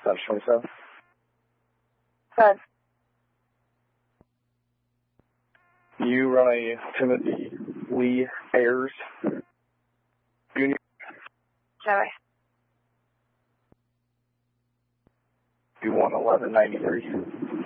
27. Good. You run a Timothy Lee Ayers Jr. Joey. You want 1193.